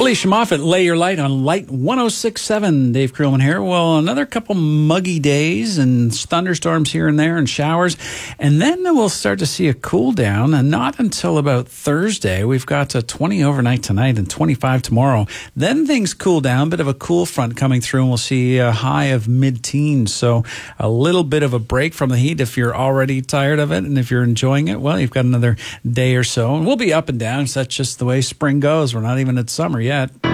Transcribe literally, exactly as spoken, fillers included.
Alicia Moffat, Lay Your Light on Light one oh six point seven. Dave Crewman here. Well, another couple muggy days and thunderstorms here and there and showers. And then we'll start to see a cool down, and not until about Thursday. We've got a twenty overnight tonight and twenty-five tomorrow. Then things cool down, bit of a cool front coming through, and we'll see a high of mid-teens. So a little bit of a break from the heat if you're already tired of it. And if you're enjoying it, well, you've got another day or so. And we'll be up and down. So that's just the way spring goes. We're not even at summer yet.